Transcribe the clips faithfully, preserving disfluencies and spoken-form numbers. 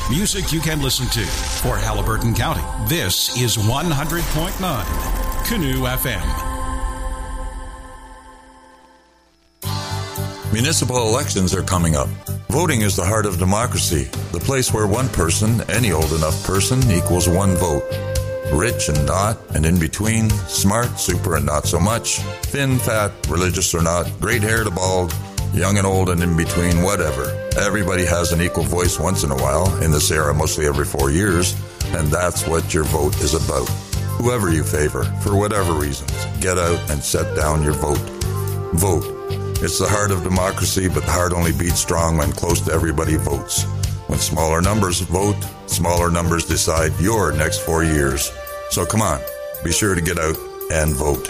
Music you can listen to. For Haliburton County, this is one hundred point nine Canoe F M. Municipal elections are coming up. Voting is the heart of democracy, the place where one person, any old enough person, equals one vote. Rich and not, and in between, smart, super and not so much, thin, fat, religious or not, great-haired to bald, young and old and in between, whatever. Everybody has an equal voice once in a while, in this era mostly every four years, and that's what your vote is about. Whoever you favor, for whatever reasons, get out and set down your vote. Vote. It's the heart of democracy, but the heart only beats strong when close to everybody votes. When smaller numbers vote, smaller numbers decide your next four years. So come on, be sure to get out and vote.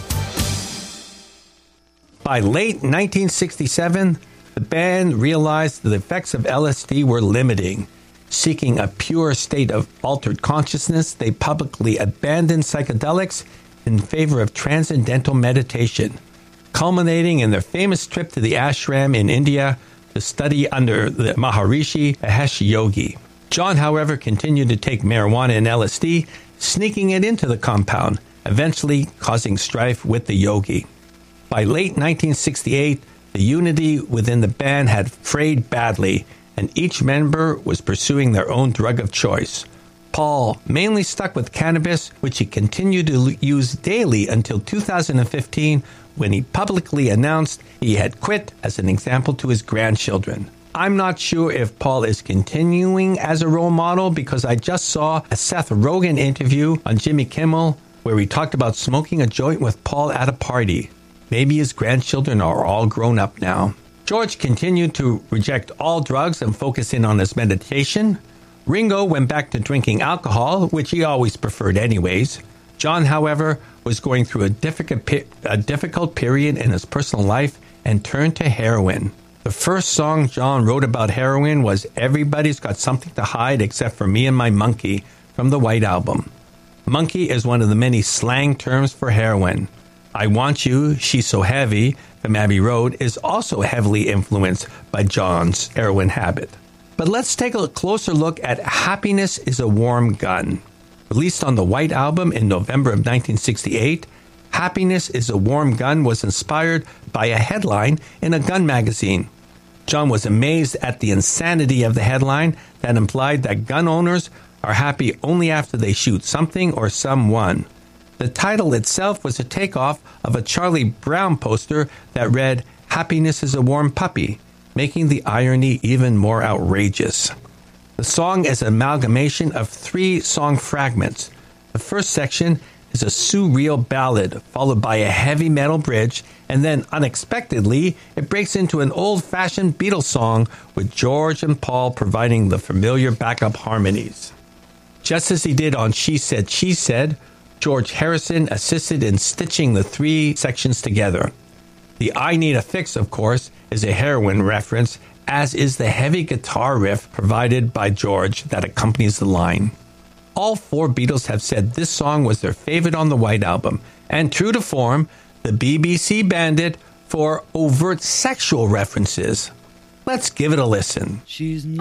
By late nineteen sixty-seven, the band realized the effects of L S D were limiting. Seeking a pure state of altered consciousness, they publicly abandoned psychedelics in favor of transcendental meditation, culminating in their famous trip to the ashram in India to study under the Maharishi Mahesh Yogi. John, however, continued to take marijuana and L S D, sneaking it into the compound, eventually causing strife with the yogi. By late nineteen sixty-eight, the unity within the band had frayed badly, and each member was pursuing their own drug of choice. Paul mainly stuck with cannabis, which he continued to use daily until two thousand fifteen, when he publicly announced he had quit as an example to his grandchildren. I'm not sure if Paul is continuing as a role model because I just saw a Seth Rogen interview on Jimmy Kimmel where he talked about smoking a joint with Paul at a party. Maybe his grandchildren are all grown up now. George continued to reject all drugs and focus in on his meditation. Ringo went back to drinking alcohol, which he always preferred anyways. John, however, was going through a difficult, a difficult period in his personal life and turned to heroin. The first song John wrote about heroin was Everybody's Got Something to Hide Except for Me and My Monkey from the White Album. Monkey is one of the many slang terms for heroin. I Want You, She's So Heavy from Abbey Road is also heavily influenced by John's heroin habit. But let's take a closer look at Happiness is a Warm Gun. Released on the White Album in November of nineteen sixty-eight, Happiness is a Warm Gun was inspired by a headline in a gun magazine. John was amazed at the insanity of the headline that implied that gun owners are happy only after they shoot something or someone. The title itself was a takeoff of a Charlie Brown poster that read, Happiness is a Warm Puppy, making the irony even more outrageous. The song is an amalgamation of three song fragments. The first section is a surreal ballad, followed by a heavy metal bridge, and then, unexpectedly, it breaks into an old-fashioned Beatles song with George and Paul providing the familiar backup harmonies. Just as he did on She Said, She Said, George Harrison assisted in stitching the three sections together. The I Need a Fix, of course, is a heroin reference, as is the heavy guitar riff provided by George that accompanies the line. All four Beatles have said this song was their favorite on the White Album, and true to form, the B B C banned it for overt sexual references. Let's give it a listen. She's